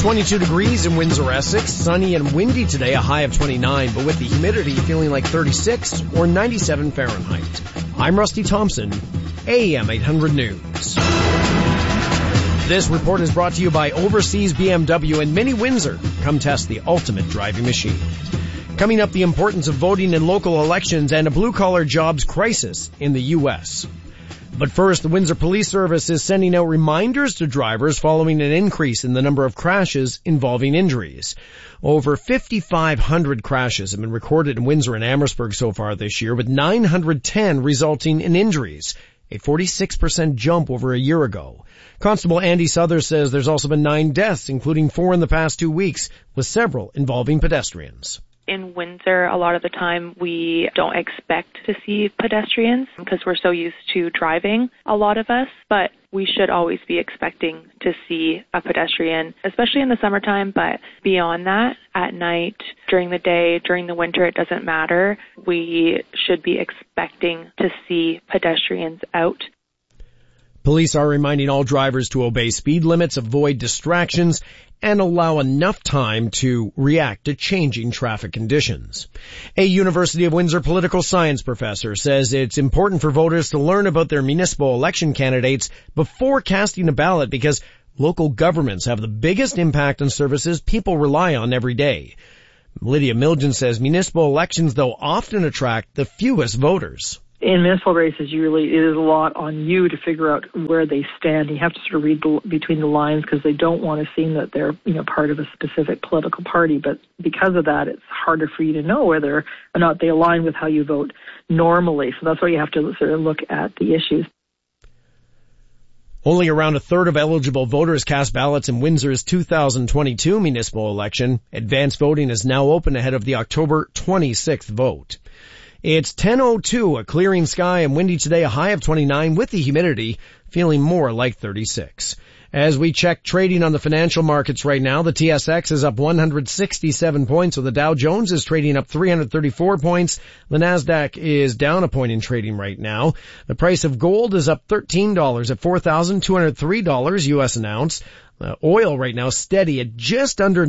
22 degrees in Windsor, Essex. Sunny and windy today, a high of 29, but with the humidity feeling like 36 or 97 Fahrenheit. I'm Rusty Thompson, AM 800 News. This report is brought to you by Overseas BMW and Mini Windsor. Come test the ultimate driving machine. Coming up, the importance of voting in local elections and a blue-collar jobs crisis in the U.S. But first, the Windsor Police Service is sending out reminders to drivers following an increase in the number of crashes involving injuries. Over 5,500 crashes have been recorded in Windsor and Amherstburg so far this year, with 910 resulting in injuries, a 46% jump over a year ago. Constable Andy Souther says there's also been 9 deaths, including 4 in the past 2 weeks, with several involving pedestrians. In Windsor, a lot of the time we don't expect to see pedestrians because we're so used to driving, a lot of us, but we should always be expecting to see a pedestrian, especially in the summertime, but beyond that, at night, during the day, during the winter, it doesn't matter. We should be expecting to see pedestrians out. Police are reminding all drivers to obey speed limits, avoid distractions, and allow enough time to react to changing traffic conditions. A University of Windsor political science professor says it's important for voters to learn about their municipal election candidates before casting a ballot because local governments have the biggest impact on services people rely on every day. Lydia Milgen says municipal elections, though, often attract the fewest voters. In municipal races, it is a lot on you to figure out where they stand. You have to sort of read between the lines because they don't want to seem that they're, part of a specific political party. But because of that, it's harder for you to know whether or not they align with how you vote normally. So that's why you have to sort of look at the issues. Only around a third of eligible voters cast ballots in Windsor's 2022 municipal election. Advanced voting is now open ahead of the October 26th vote. It's 10:02, a clearing sky and windy today, a high of 29 with the humidity feeling more like 36. As we check trading on the financial markets right now, the TSX is up 167 points, so the Dow Jones is trading up 334 points. The Nasdaq is down a point in trading right now. The price of gold is up $13 at $4,203 U.S. an ounce. Oil right now steady at just under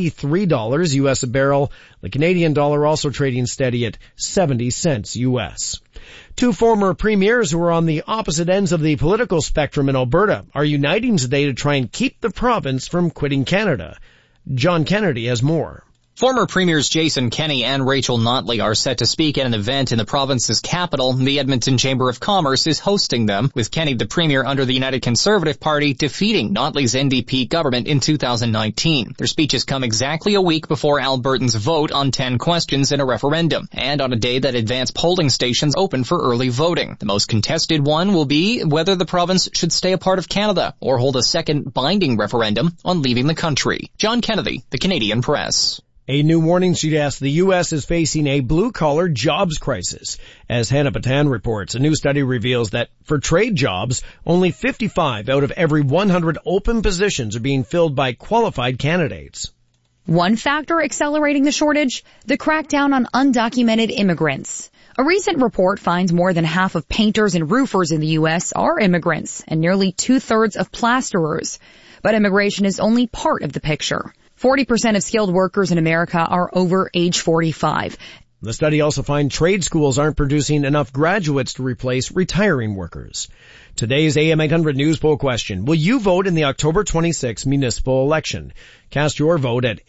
$93 U.S. a barrel. The Canadian dollar also trading steady at 70 cents U.S. 2 former premiers who are on the opposite ends of the political spectrum in Alberta are uniting today to try and keep the province from quitting Canada. John Kennedy has more. Former Premiers Jason Kenney and Rachel Notley are set to speak at an event in the province's capital. The Edmonton Chamber of Commerce is hosting them, with Kenney, the Premier under the United Conservative Party, defeating Notley's NDP government in 2019. Their speeches come exactly a week before Albertans vote on 10 questions in a referendum, and on a day that advanced polling stations open for early voting. The most contested one will be whether the province should stay a part of Canada or hold a second binding referendum on leaving the country. John Kennedy, The Canadian Press. A new warning suggests the U.S. is facing a blue-collar jobs crisis. As Hannah Patan reports, a new study reveals that for trade jobs, only 55 out of every 100 open positions are being filled by qualified candidates. One factor accelerating the shortage, the crackdown on undocumented immigrants. A recent report finds more than half of painters and roofers in the U.S. are immigrants, and nearly 2/3 of plasterers. But immigration is only part of the picture. 40% of skilled workers in America are over age 45. The study also finds trade schools aren't producing enough graduates to replace retiring workers. Today's AM 800 News poll question: will you vote in the October 26th municipal election? Cast your vote at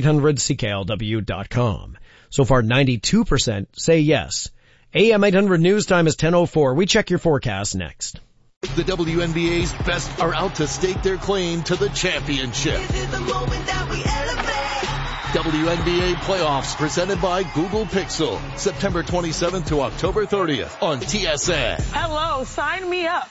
am800cklw.com. So far, 92% say yes. AM 800 News time is 10:04. We check your forecast next. The WNBA's best are out to stake their claim to the championship. This is the moment that we elevate. WNBA playoffs presented by Google Pixel. September 27th to October 30th on TSN. Hello, sign me up.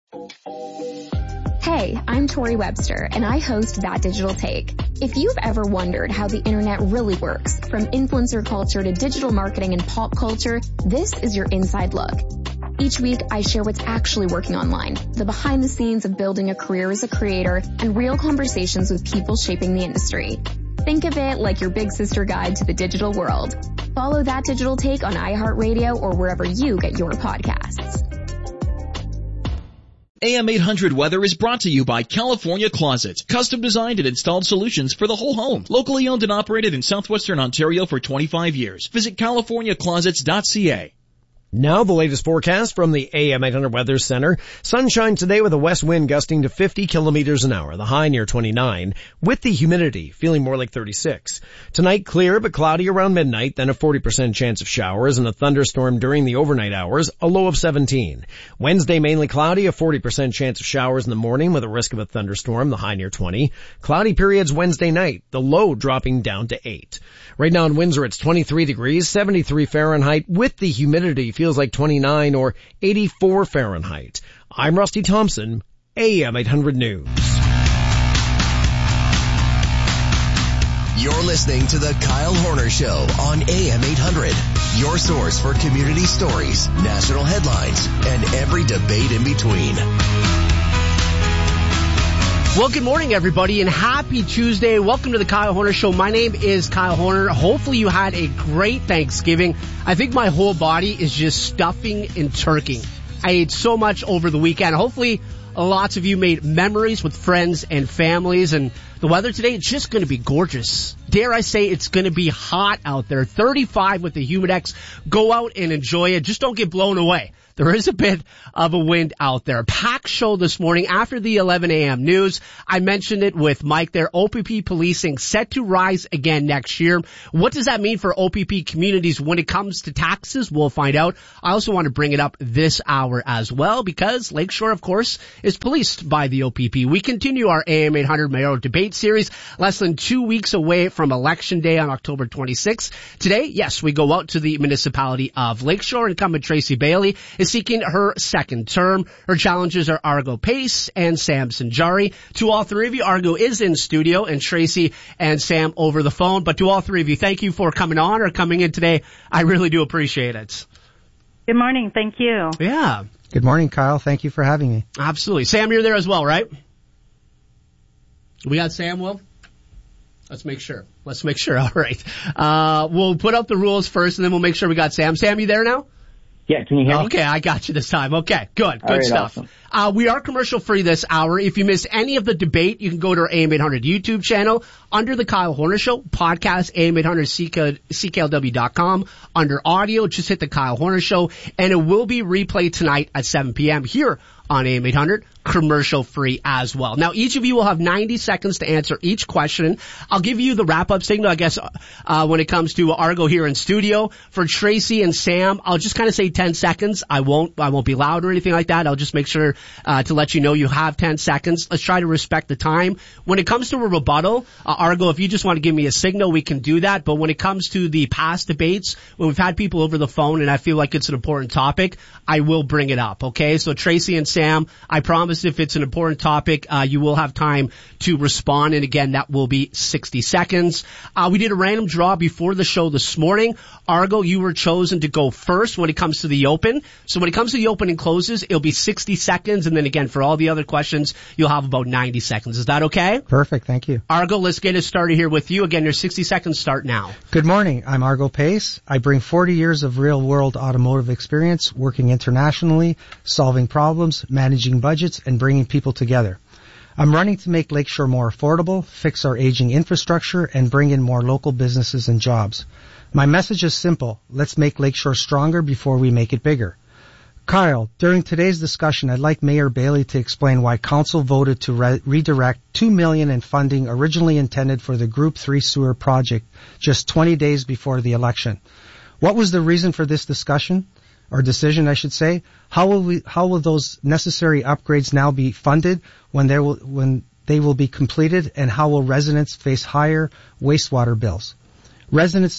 Hey, I'm Tori Webster, and I host That Digital Take. If you've ever wondered how the internet really works, from influencer culture to digital marketing and pop culture, this is your inside look. Each week, I share what's actually working online, the behind the scenes of building a career as a creator, and real conversations with people shaping the industry. Think of it like your big sister guide to the digital world. Follow That Digital Take on iHeartRadio or wherever you get your podcasts. AM 800 weather is brought to you by California Closet. Custom designed and installed solutions for the whole home. Locally owned and operated in southwestern Ontario for 25 years. Visit CaliforniaClosets.ca. Now the latest forecast from the AM 800 Weather Center. Sunshine today with a west wind gusting to 50 kilometers an hour, the high near 29, with the humidity feeling more like 36. Tonight clear but cloudy around midnight, then a 40% chance of showers and a thunderstorm during the overnight hours, a low of 17. Wednesday mainly cloudy, a 40% chance of showers in the morning with a risk of a thunderstorm, the high near 20. Cloudy periods Wednesday night, the low dropping down to 8. Right now in Windsor it's 23 degrees, 73 Fahrenheit, with the humidity feels like 29 or 84 Fahrenheit. I'm Rusty Thompson, AM 800 News. You're listening to the Kyle Horner Show on AM 800. Your source for community stories, national headlines, and every debate in between. Well, good morning, everybody, and happy Tuesday. Welcome to the Kyle Horner Show. My name is Kyle Horner. Hopefully you had a great Thanksgiving. I think my whole body is just stuffing and turkey. I ate so much over the weekend. Hopefully lots of you made memories with friends and families. And the weather today, it's just going to be gorgeous. Dare I say it's going to be hot out there. 35 with the Humidex. Go out and enjoy it. Just don't get blown away. There is a bit of a wind out there. Packed show this morning after the 11 a.m. news. I mentioned it with Mike there. OPP policing set to rise again next year. What does that mean for OPP communities when it comes to taxes? We'll find out. I also want to bring it up this hour as well because Lakeshore, of course, is policed by the OPP. We continue our AM 800 mayoral debate series less than 2 weeks away from Election Day on October 26th. Today, yes, we go out to the municipality of Lakeshore. Incumbent Tracy Bailey is seeking her second term. Her challengers are Argo Pace and Sam Sanjari. To all three of you, Argo is in studio and Tracy and Sam over the phone. But to all three of you, thank you for coming on or coming in today. I really do appreciate it. Good morning. Thank you. Yeah. Good morning, Kyle. Thank you for having me. Absolutely. Sam, you're there as well, right? We got Sam, Will? Let's make sure. All right. We'll put up the rules first and then we'll make sure we got Sam. Sam, you there now? Yeah, can you hear me? Okay, I got you this time. Okay, good All right, stuff. Awesome. We are commercial free this hour. If you missed any of the debate, you can go to our AM 800 YouTube channel under the Kyle Horner Show, podcast AM800CKLW.com. Under audio, just hit the Kyle Horner Show, and it will be replayed tonight at 7 p.m. here on AM 800, commercial free as well. Now, each of you will have 90 seconds to answer each question. I'll give you the wrap-up signal, I guess, when it comes to Argo here in studio. For Tracy and Sam, I'll just kind of say 10 seconds. I won't be loud or anything like that. I'll just make sure to let you know you have 10 seconds. Let's try to respect the time. When it comes to a rebuttal, Argo, if you just want to give me a signal, we can do that. But when it comes to the past debates, when we've had people over the phone and I feel like it's an important topic, I will bring it up, okay? So Tracy and Sam, I promise if it's an important topic, you will have time to respond. And again, that will be 60 seconds. We did a random draw before the show this morning. Argo, you were chosen to go first when it comes to the open. So when it comes to the open and closes, it'll be 60 seconds. And then again, for all the other questions, you'll have about 90 seconds. Is that okay? Perfect. Thank you. Argo, let's get it started here with you. Again, your 60 seconds start now. Good morning. I'm Argo Pace. I bring 40 years of real-world automotive experience working internationally, solving problems, managing budgets, and bringing people together. I'm running to make Lakeshore more affordable, fix our aging infrastructure, and bring in more local businesses and jobs. My message is simple. Let's make Lakeshore stronger before we make it bigger. Kyle, during today's discussion, I'd like Mayor Bailey to explain why Council voted to redirect $2 million in funding originally intended for the Group 3 sewer project just 20 days before the election. What was the reason for this discussion? Or decision, I should say. How will those necessary upgrades now be funded when they will be completed, and how will residents face higher wastewater bills? Residents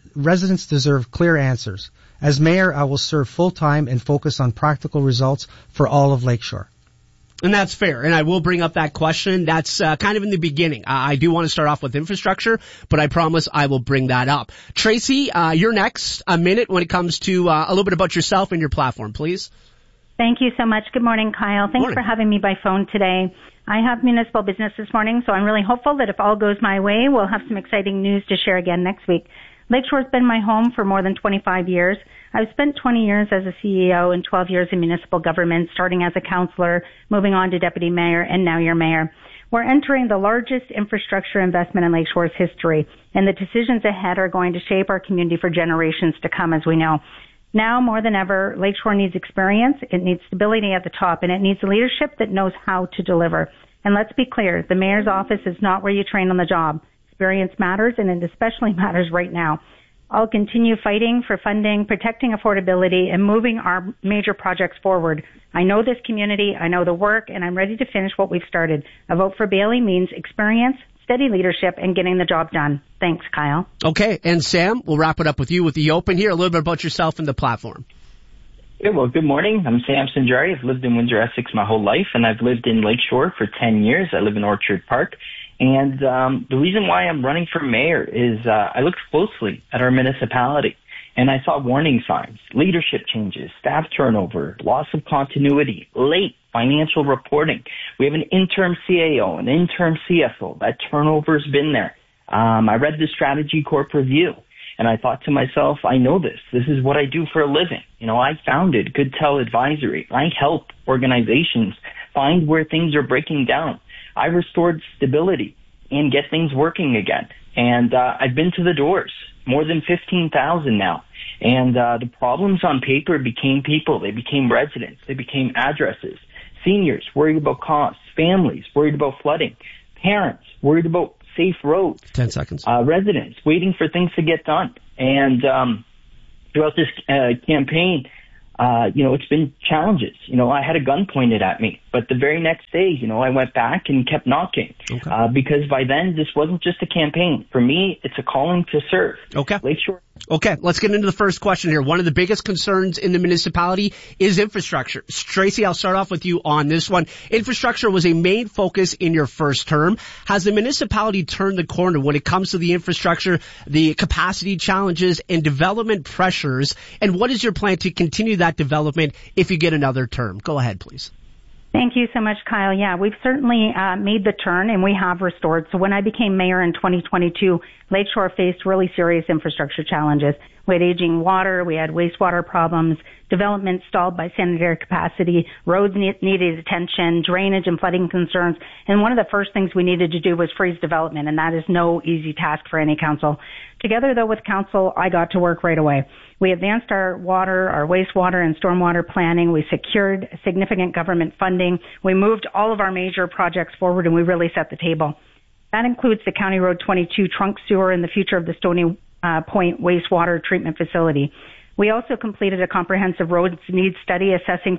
deserve clear answers. As mayor, I will serve full-time and focus on practical results for all of Lakeshore. And that's fair. And I will bring up that question. That's kind of in the beginning. I do want to start off with infrastructure, but I promise I will bring that up. Tracy, you're next. A minute when it comes to a little bit about yourself and your platform, please. Thank you so much. Good morning, Kyle. Thanks for having me by phone today. I have municipal business this morning, so I'm really hopeful that if all goes my way, we'll have some exciting news to share again next week. Lakeshore's been my home for more than 25 years. I've spent 20 years as a CEO and 12 years in municipal government, starting as a councillor, moving on to deputy mayor, and now your mayor. We're entering the largest infrastructure investment in Lakeshore's history, and the decisions ahead are going to shape our community for generations to come, as we know. Now, more than ever, Lakeshore needs experience, it needs stability at the top, and it needs leadership that knows how to deliver. And let's be clear, the mayor's office is not where you train on the job. Experience matters, and it especially matters right now. I'll continue fighting for funding, protecting affordability, and moving our major projects forward. I know this community, I know the work, and I'm ready to finish what we've started. A vote for Bailey means experience, steady leadership, and getting the job done. Thanks, Kyle. Okay, and Sam, we'll wrap it up with you with the open here. A little bit about yourself and the platform. Yeah, well, good morning. I'm Sam Sanjari. I've lived in Windsor, Essex my whole life, and I've lived in Lakeshore for 10 years. I live in Orchard Park. And the reason why I'm running for mayor is I looked closely at our municipality, and I saw warning signs, leadership changes, staff turnover, loss of continuity, late financial reporting. We have an interim CAO, an interim CFO. That turnover's been there. I read the Strategy Corp review, and I thought to myself, I know this. This is what I do for a living. You know, I founded Goodtel Advisory. I help organizations find where things are breaking down. I restored stability and get things working again. And I've been to the doors, more than 15,000 now. And the problems on paper became people. They became residents. They became addresses. Seniors worried about costs. Families worried about flooding. Parents worried about safe roads. 10 seconds. Residents waiting for things to get done. And throughout this campaign, it's been challenges. I had a gun pointed at me, but the very next day, I went back and kept knocking. Okay. Because by then, this wasn't just a campaign. For me, it's a calling to serve. Okay. Lakeshore. Okay, let's get into the first question here. One of the biggest concerns in the municipality is infrastructure. Tracy, I'll start off with you on this one. Infrastructure was a main focus in your first term. Has the municipality turned the corner when it comes to the infrastructure, the capacity challenges, and development pressures? And what is your plan to continue that development if you get another term? Go ahead, please. Thank you so much, Kyle. Yeah, we've certainly made the turn, and we have restored. So when I became mayor in 2022, Lakeshore faced really serious infrastructure challenges. We had aging water, we had wastewater problems, development stalled by sanitary capacity, roads needed attention, drainage and flooding concerns. And one of the first things we needed to do was freeze development, and that is no easy task for any council. Together, though, with council, I got to work right away. We advanced our water, our wastewater, and stormwater planning. We secured significant government funding. We moved all of our major projects forward, and we really set the table. That includes the County Road 22 trunk sewer and the future of the Stony Point wastewater treatment facility. We also completed a comprehensive roads needs study assessing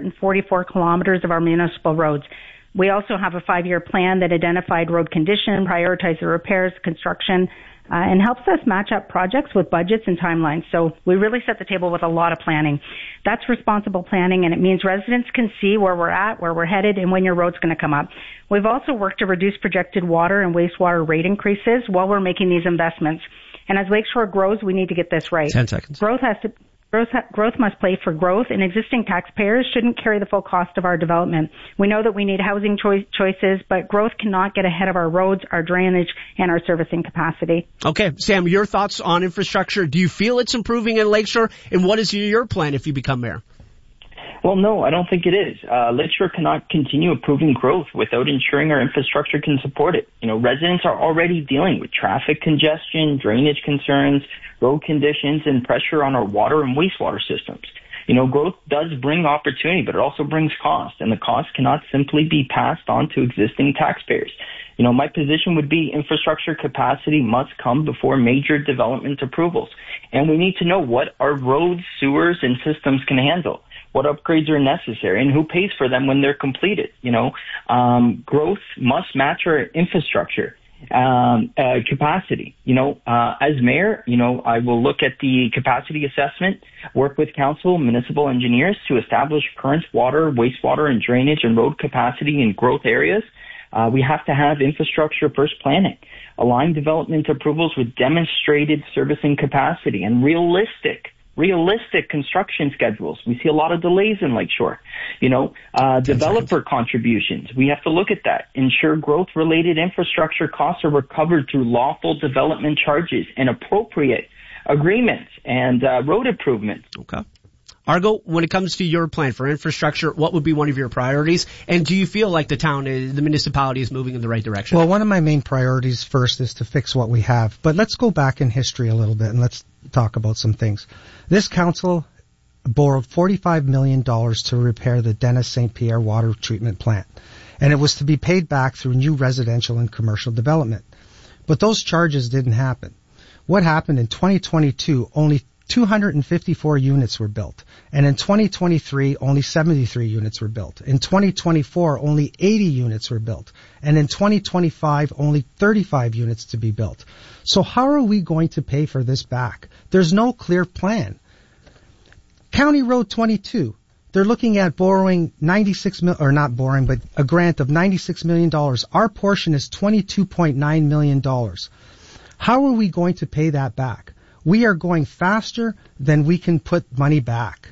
544 kilometers of our municipal roads. We also have a 5-year plan that identified road condition, prioritized the repairs, construction, and helps us match up projects with budgets and timelines. So we really set the table with a lot of planning. That's responsible planning, and it means residents can see where we're at, where we're headed, and when your road's going to come up. We've also worked to reduce projected water and wastewater rate increases while we're making these investments. And as Lakeshore grows, we need to get this right. 10 seconds. Growth must play for growth, and existing taxpayers shouldn't carry the full cost of our development. We know that we need housing choices, but growth cannot get ahead of our roads, our drainage, and our servicing capacity. Okay, Sam, your thoughts on infrastructure. Do you feel it's improving in Lakeshore, and what is your plan if you become mayor? Well, no, I don't think it is. Lakeshore cannot continue approving growth without ensuring our infrastructure can support it. Residents are already dealing with traffic congestion, drainage concerns, road conditions, and pressure on our water and wastewater systems. Growth does bring opportunity, but it also brings cost, and the cost cannot simply be passed on to existing taxpayers. My position would be infrastructure capacity must come before major development approvals, and we need to know what our roads, sewers, and systems can handle. What upgrades are necessary and who pays for them when they're completed. Growth must match our infrastructure capacity. As mayor, I will look at the capacity assessment, work with council, municipal engineers to establish current water, wastewater, and drainage and road capacity in growth areas. We have to have infrastructure first planning, align development approvals with demonstrated servicing capacity and realistic construction schedules. We see a lot of delays in Lakeshore. Developer contributions. We have to look at that. Ensure growth-related infrastructure costs are recovered through lawful development charges and appropriate agreements and road improvements. Okay. Argo, when it comes to your plan for infrastructure, what would be one of your priorities? And do you feel like the municipality is moving in the right direction? Well, one of my main priorities first is to fix what we have. But let's go back in history a little bit and let's talk about some things. This council borrowed $45 million to repair the Dennis St. Pierre water treatment plant. And it was to be paid back through new residential and commercial development. But those charges didn't happen. What happened in 2022, only 254 units were built. And in 2023, only 73 units were built. In 2024, only 80 units were built. And in 2025, only 35 units to be built. So how are we going to pay for this back? There's no clear plan. County Road 22, they're looking at borrowing a grant of $96 million. Our portion is $22.9 million. How are we going to pay that back? We are going faster than we can put money back.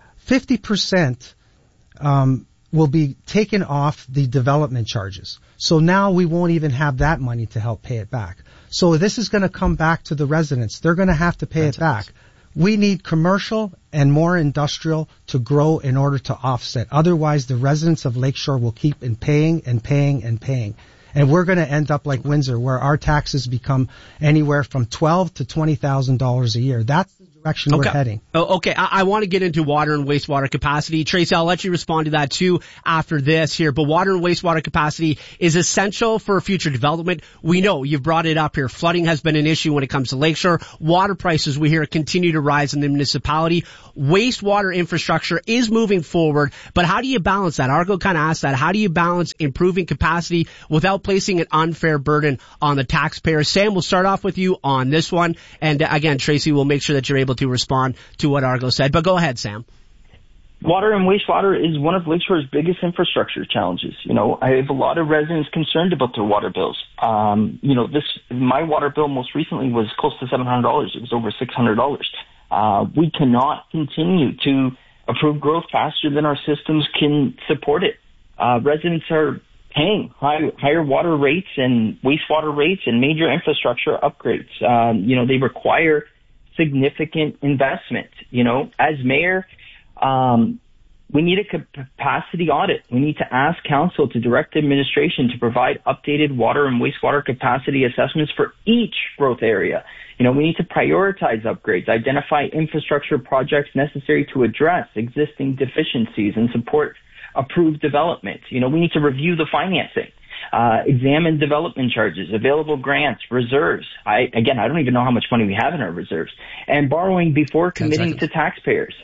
50% will be taken off the development charges. So now we won't even have that money to help pay it back. So this is going to come back to the residents. They're going to have to pay it back. We need commercial and more industrial to grow in order to offset. Otherwise, the residents of Lakeshore will keep paying and paying and paying. And we're going to end up like Windsor, where our taxes become anywhere from $12,000 to $20,000 a year. That's the direction we're heading. Okay, I want to get into water and wastewater capacity. Tracy, I'll let you respond to that too after this here. But water and wastewater capacity is essential for future development. We know you've brought it up here. Flooding has been an issue when it comes to Lakeshore. Water prices, we hear, continue to rise in the municipality. Wastewater infrastructure is moving forward, but how do you balance that? Argo kind of asked that. How do you balance improving capacity without placing an unfair burden on the taxpayers? Sam, we'll start off with you on this one. And again, Tracy, will make sure that you're able to respond to what Argo said. But go ahead, Sam. Water and wastewater is one of Lakeshore's biggest infrastructure challenges. I have a lot of residents concerned about their water bills. My water bill most recently was close to $700. It was over $600. We cannot continue to approve growth faster than our systems can support it. Residents are paying higher water rates and wastewater rates and major infrastructure upgrades. They require significant investment. As mayor, we need a capacity audit. We need to ask council to direct administration to provide updated water and wastewater capacity assessments for each growth area. We need to prioritize upgrades, identify infrastructure projects necessary to address existing deficiencies and support approved development. We need to review the financing, examine development charges, available grants, reserves. I don't even know how much money we have in our reserves, and borrowing before committing to taxpayers.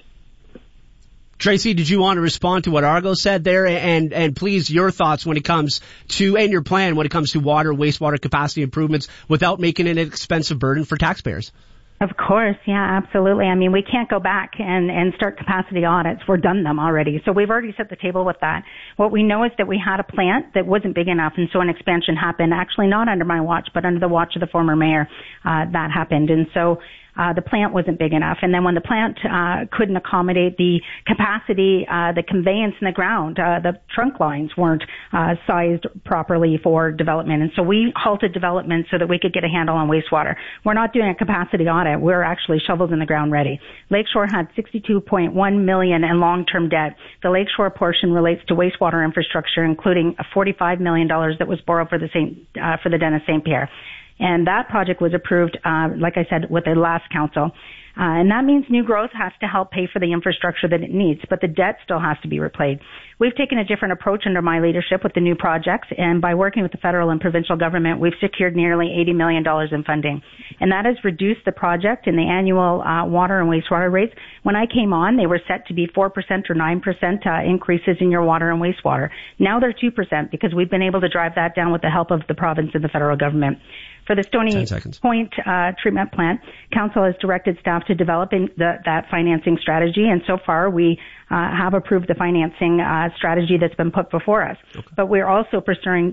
Tracy, did you want to respond to what Argo said there? And please, your thoughts when it comes to, and your plan when it comes to water, wastewater capacity improvements without making it an expensive burden for taxpayers. Of course, yeah, absolutely. I mean, we can't go back and start capacity audits. We've done them already. So we've already set the table with that. What we know is that we had a plant that wasn't big enough, and so an expansion happened, actually not under my watch, but under the watch of the former mayor, that happened. And so the plant wasn't big enough. And then when the plant couldn't accommodate the capacity, the conveyance in the ground, the trunk lines weren't sized properly for development. And so we halted development so that we could get a handle on wastewater. We're not doing a capacity audit. We're actually shovels in the ground ready. Lakeshore had $62.1 million in long-term debt. The Lakeshore portion relates to wastewater infrastructure, including a $45 million that was borrowed for the Dennis St. Pierre. And that project was approved, like I said, with the last council. And that means new growth has to help pay for the infrastructure that it needs, but the debt still has to be repaid. We've taken a different approach under my leadership with the new projects, and by working with the federal and provincial government, we've secured nearly $80 million in funding. And that has reduced the project and the annual water and wastewater rates. When I came on, they were set to be 4% or 9% increases in your water and wastewater. Now they're 2% because we've been able to drive that down with the help of the province and the federal government. For the Stony Point treatment plant, council has directed staff to develop that financing strategy, and so far we have approved the financing strategy that's been put before us. Okay. But we're also pursuing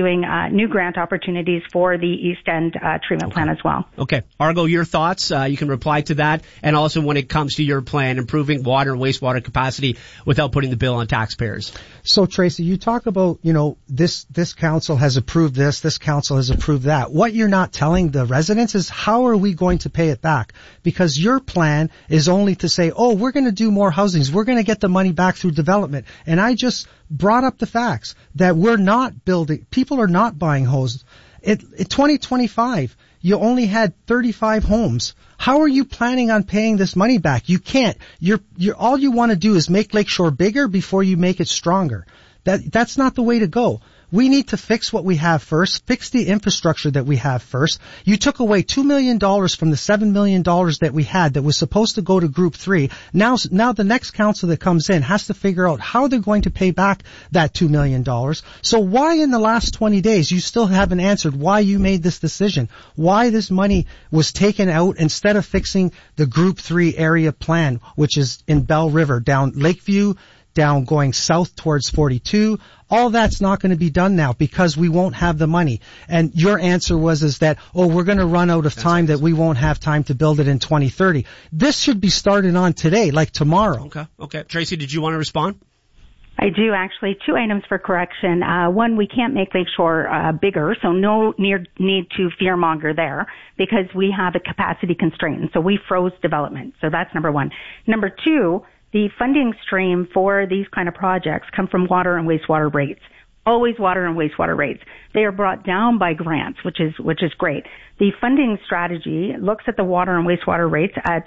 new grant opportunities for the East End treatment plan as well. Okay. Argo, your thoughts? You can reply to that. And also when it comes to your plan, improving water and wastewater capacity without putting the bill on taxpayers. So, Tracy, you talk about, this council has approved this council has approved that. What you're not telling the residents is how are we going to pay it back? Because your plan is only to say, we're going to do more housings. We're going to get the money back through development. And I just brought up the facts that we're not building, people are not buying homes. In 2025, you only had 35 homes. How are you planning on paying this money back? You can't. You're all you want to do is make Lakeshore bigger before you make it stronger. That's not the way to go. We need to fix what we have first, fix the infrastructure that we have first. You took away $2 million from the $7 million that we had that was supposed to go to Group 3. Now the next council that comes in has to figure out how they're going to pay back that $2 million. So why in the last 20 days you still haven't answered why you made this decision? Why this money was taken out instead of fixing the Group 3 area plan, which is in Bell River, down Lakeview, down going south towards 42. All that's not going to be done now because we won't have the money. And your answer is that, we're going to run out of time, that we won't have time to build it in 2030. This should be started on today, like tomorrow. Okay. Tracy, did you want to respond? I do, actually. 2 items for correction. One, we can't make Lakeshore bigger, so no need to fearmonger there because we have a capacity constraint. And so we froze development. So that's number one. Number two, the funding stream for these kind of projects come from water and wastewater rates. Always water and wastewater rates. They are brought down by grants, which is great. The funding strategy looks at the water and wastewater rates at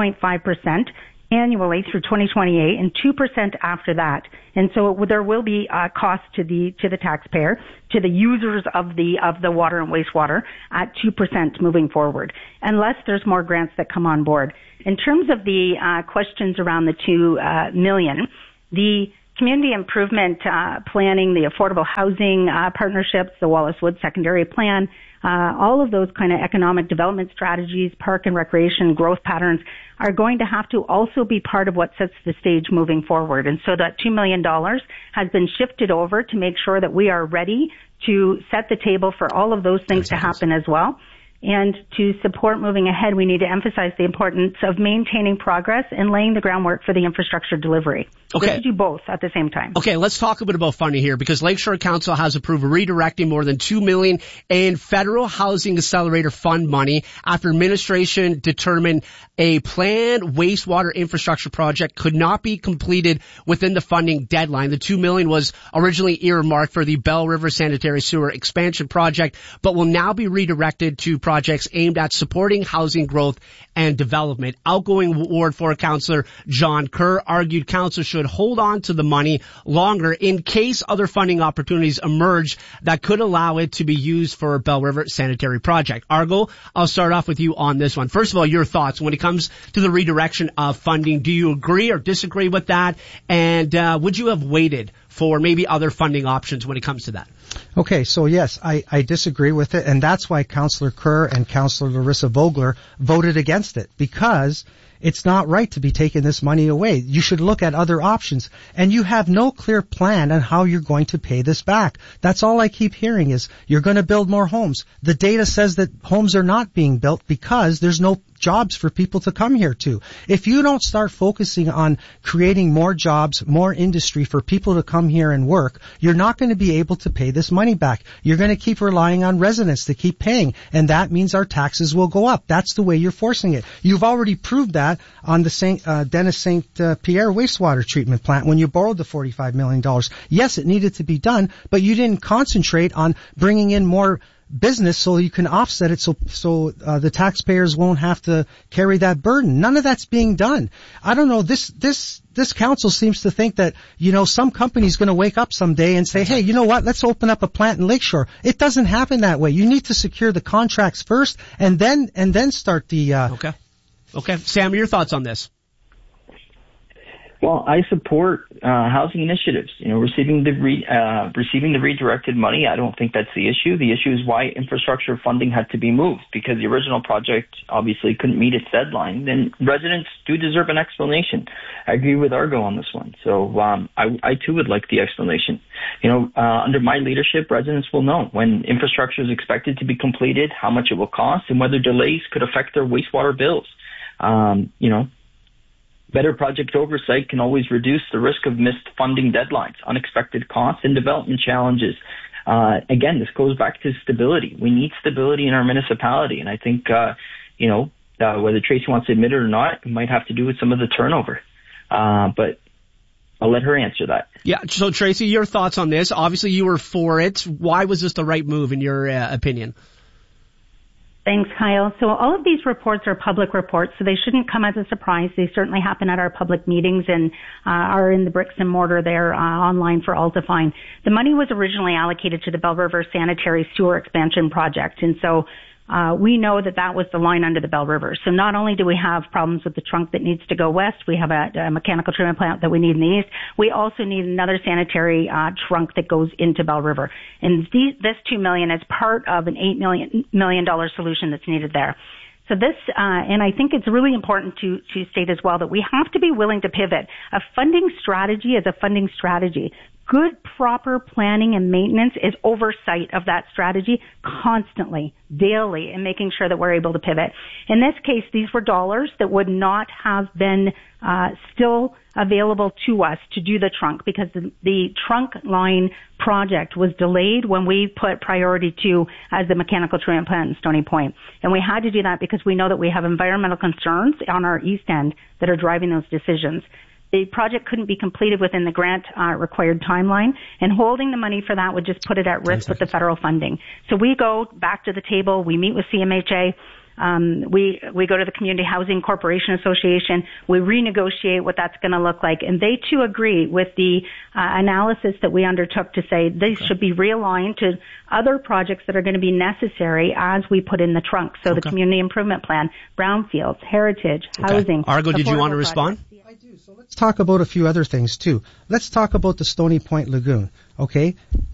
2.5% annually through 2028 and 2% after that. And so there will be a cost to the taxpayer, to the users of the water and wastewater at 2% moving forward, unless there's more grants that come on board. In terms of the questions around the $2 million, the community improvement planning, the affordable housing partnerships, the Wallace Woods secondary plan, all of those kind of economic development strategies, park and recreation growth patterns are going to have to also be part of what sets the stage moving forward. And so that $2 million has been shifted over to make sure that we are ready to set the table for all of those things to happen as well. And to support moving ahead, we need to emphasize the importance of maintaining progress and laying the groundwork for the infrastructure delivery. Okay. We have to do both at the same time. Okay, let's talk a bit about funding here because Lakeshore Council has approved redirecting more than $2 million in federal housing accelerator fund money after administration determined a planned wastewater infrastructure project could not be completed within the funding deadline. The $2 million was originally earmarked for the Bell River Sanitary Sewer Expansion Project, but will now be redirected to projects aimed at supporting housing growth and development. Outgoing Ward 4 Councillor John Kerr argued council should hold on to the money longer in case other funding opportunities emerge that could allow it to be used for a Bell River Sanitary Project. Argo, I'll start off with you on this one. First of all, your thoughts when it comes to the redirection of funding. Do you agree or disagree with that? And would you have waited for maybe other funding options when it comes to that? Okay, so yes, I disagree with it, and that's why Councillor Kerr and Councillor Larissa Vogler voted against it, because it's not right to be taking this money away. You should look at other options, and you have no clear plan on how you're going to pay this back. That's all I keep hearing is you're going to build more homes. The data says that homes are not being built because there's no jobs for people to come here to. If you don't start focusing on creating more jobs, more industry for people to come here and work, you're not going to be able to pay this money back. You're going to keep relying on residents to keep paying, and that means our taxes will go up. That's the way you're forcing it. You've already proved that on the Dennis St. Pierre wastewater treatment plant when you borrowed the $45 million. Yes, it needed to be done, but you didn't concentrate on bringing in more business so you can offset it so the taxpayers won't have to carry that burden. None of that's being done. I don't know, this council seems to think that, some company's going to wake up someday and say, hey, you know what, let's open up a plant in Lakeshore. It doesn't happen that way. You need to secure the contracts first and then start the Okay. Sam, your thoughts on this? Well, I support housing initiatives. Receiving the redirected money, I don't think that's the issue. The issue is why infrastructure funding had to be moved, because the original project obviously couldn't meet its deadline. Then residents do deserve an explanation. I agree with Argo on this one. So I too would like the explanation. Under my leadership, residents will know when infrastructure is expected to be completed, how much it will cost, and whether delays could affect their wastewater bills. Better project oversight can always reduce the risk of missed funding deadlines, unexpected costs, and development challenges. Again, this goes back to stability. We need stability in our municipality, and I think, whether Tracy wants to admit it or not, it might have to do with some of the turnover. But I'll let her answer that. Yeah, so Tracy, your thoughts on this? Obviously, you were for it. Why was this the right move, in your opinion? Thanks, Kyle. So all of these reports are public reports, so they shouldn't come as a surprise. They certainly happen at our public meetings and are in the bricks and mortar there online for all to find. The money was originally allocated to the Belle River Sanitary Sewer Expansion Project, and so we know that was the line under the Belle River. So not only do we have problems with the trunk that needs to go west, we have a mechanical treatment plant that we need in the east. We also need another sanitary trunk that goes into Belle River. And this $2 million is part of an $8 million solution that's needed there. So this, and I think it's really important to state as well that we have to be willing to pivot. A funding strategy is a funding strategy. Good, proper planning and maintenance is oversight of that strategy constantly, daily, and making sure that we're able to pivot. In this case, these were dollars that would not have been still available to us to do the trunk, because the trunk line project was delayed when we put priority 2 as the mechanical treatment plant in Stony Point. And we had to do that because we know that we have environmental concerns on our east end that are driving those decisions. The project couldn't be completed within the grant required timeline, and holding the money for that would just put it at risk with the federal funding. So we go back to the table. We meet with CMHA. We go to the Community Housing Corporation Association. We renegotiate what that's going to look like, and they too agree with the analysis that we undertook to say these should be realigned to other projects that are going to be necessary as we put in the trunk. So the Community Improvement Plan, brownfields, heritage, housing. Argo, did you want to respond? So let's talk about a few other things too. Let's talk about the Stony Point Lagoon. Okay,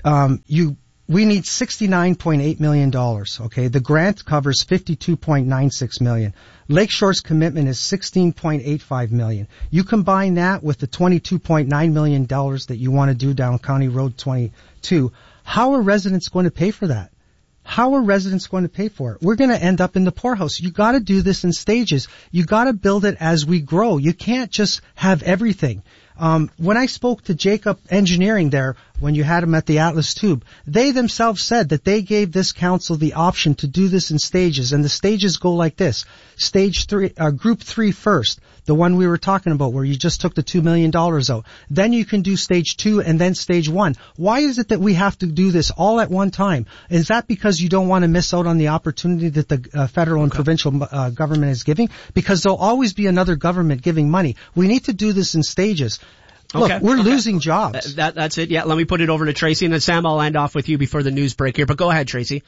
we need $69.8 million. Okay, the grant covers $52.96 million. Lakeshore's commitment is $16.85 million. You combine that with the $22.9 million that you want to do down County Road 22. How are residents going to pay for that? How are residents going to pay for it? We're going to end up in the poorhouse. You got to do this in stages. You got to build it as we grow. You can't just have everything. When I spoke to Jacob Engineering there, when you had them at the Atlas Tube, they themselves said that they gave this council the option to do this in stages, and the stages go like this. Stage 3, Group 3 first, the one we were talking about where you just took the $2 million out. Then you can do Stage 2 and then Stage 1. Why is it that we have to do this all at one time? Is that because you don't want to miss out on the opportunity that the federal and provincial government is giving? Because there'll always be another government giving money. We need to do this in stages. Look, we're losing jobs. That's it. Yeah, let me put it over to Tracy, and then Sam, I'll end off with you before the news break here. But go ahead, Tracy.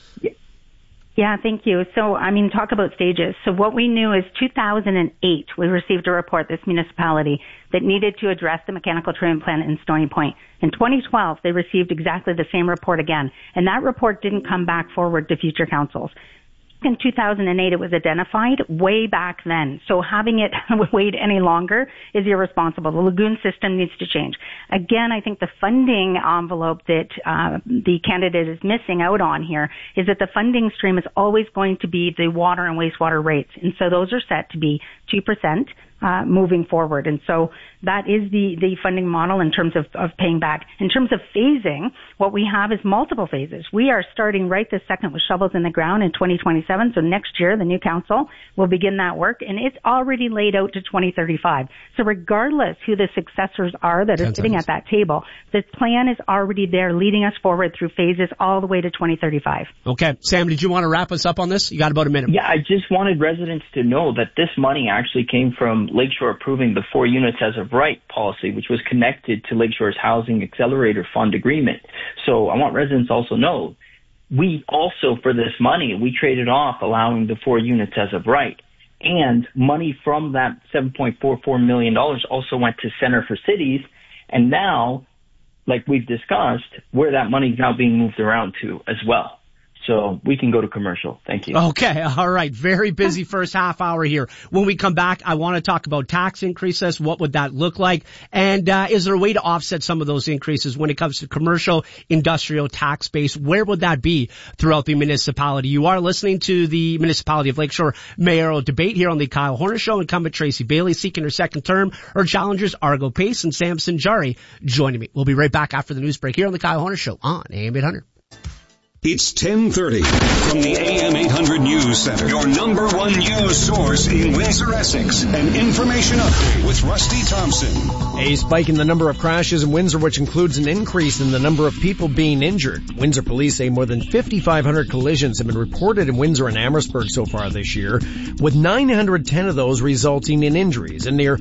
Yeah, thank you. So, talk about stages. So what we knew is 2008, we received a report, this municipality, that needed to address the mechanical treatment plant in Stony Point. In 2012, they received exactly the same report again, and that report didn't come back forward to future councils. In 2008, it was identified way back then. So having it wait any longer is irresponsible. The lagoon system needs to change. Again, I think the funding envelope that the candidate is missing out on here is that the funding stream is always going to be the water and wastewater rates. And so those are set to be 2%. Moving forward. And so that is the funding model in terms of paying back. In terms of phasing, what we have is multiple phases. We are starting right this second with shovels in the ground in 2027. So next year, the new council will begin that work, and it's already laid out to 2035. So regardless who the successors are that are sitting at that table, the plan is already there leading us forward through phases all the way to 2035. Okay. Sam, did you want to wrap us up on this? You got about a minute. Yeah, I just wanted residents to know that this money actually came from Lakeshore approving the 4 units as of right policy, which was connected to Lakeshore's Housing Accelerator Fund agreement. So I want residents also know, we also, for this money, we traded off allowing the 4 units as of right. And money from that $7.44 million also went to Center for Cities. And now, like we've discussed, where that money is now being moved around to as well. So we can go to commercial. Thank you. Okay. All right. Very busy first half hour here. When we come back, I want to talk about tax increases. What would that look like? And is there a way to offset some of those increases when it comes to commercial, industrial tax base? Where would that be throughout the municipality? You are listening to the Municipality of Lakeshore mayoral debate here on the Kyle Horner Show. Incumbent Tracy Bailey seeking her second term. Her challengers Argo Pace and Samson Jari joining me. We'll be right back after the news break here on the Kyle Horner Show on AM 800. It's 10:30 from the AM 800 News Center. Your number one news source in Windsor, Essex. An information update with Rusty Thompson. A spike in the number of crashes in Windsor, which includes an increase in the number of people being injured. Windsor police say more than 5,500 collisions have been reported in Windsor and Amherstburg so far this year, with 910 of those resulting in injuries, a near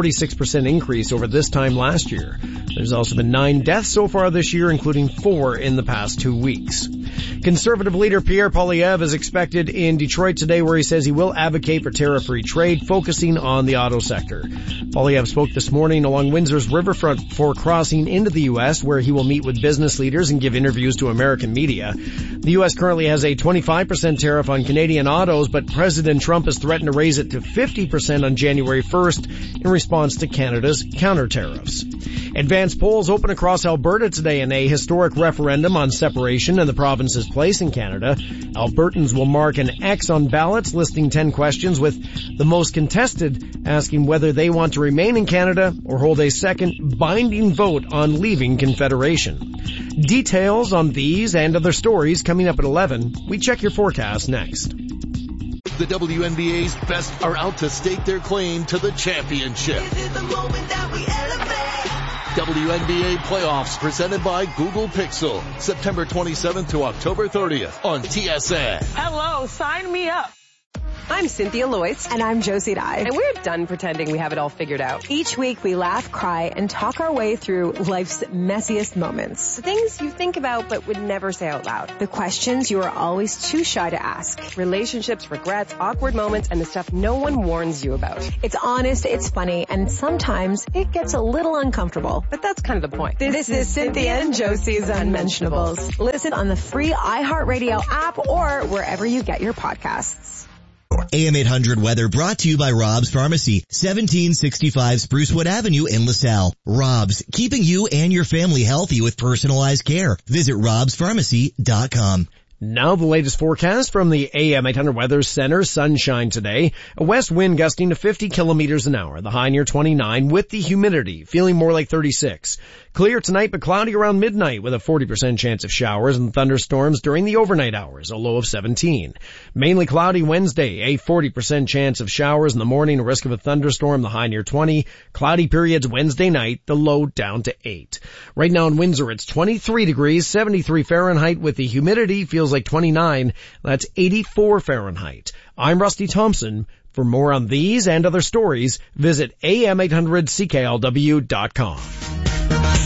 46% increase over this time last year. There's also been 9 deaths so far this year, including 4 in the past 2 weeks. Conservative leader Pierre Poilievre is expected in Detroit today, where he says he will advocate for tariff-free trade, focusing on the auto sector. Poilievre spoke this morning along Windsor's riverfront before crossing into the U.S., where he will meet with business leaders and give interviews to American media. The U.S. currently has a 25% tariff on Canadian autos, but President Trump has threatened to raise it to 50% on January 1st in response to Canada's counter-tariffs. Advanced polls open across Alberta today in a historic referendum on separation and the province's place in Canada. Albertans will mark an X on ballots listing 10 questions, with the most contested asking whether they want to remain in Canada or hold a second binding vote on leaving Confederation. Details on these and other stories coming up at 11. We check your forecast next. The WNBA's best are out to stake their claim to the championship. WNBA playoffs presented by Google Pixel, September 27th to October 30th on TSN. Hello, sign me up. I'm Cynthia Loyce. And I'm Josie Dye. And we're done pretending we have it all figured out. Each week we laugh, cry, and talk our way through life's messiest moments. The things you think about but would never say out loud. The questions you are always too shy to ask. Relationships, regrets, awkward moments, and the stuff no one warns you about. It's honest, it's funny, and sometimes it gets a little uncomfortable. But that's kind of the point. This is Cynthia and Josie's Unmentionables. Listen on the free iHeartRadio app or wherever you get your podcasts. AM 800 weather brought to you by Rob's Pharmacy, 1765 Sprucewood Avenue in LaSalle. Rob's, keeping you and your family healthy with personalized care. Visit robspharmacy.com. Now the latest forecast from the AM 800 Weather Center. Sunshine today. A west wind gusting to 50 kilometers an hour. The high near 29 with the humidity feeling more like 36. Clear tonight but cloudy around midnight with a 40% chance of showers and thunderstorms during the overnight hours, a low of 17. Mainly cloudy Wednesday, a 40% chance of showers in the morning, a risk of a thunderstorm, the high near 20. Cloudy periods Wednesday night, the low down to 8. Right now in Windsor it's 23 degrees, 73 Fahrenheit with the humidity feels like 29. That's 84 Fahrenheit. I'm Rusty Thompson. For more on these and other stories, visit am800cklw.com.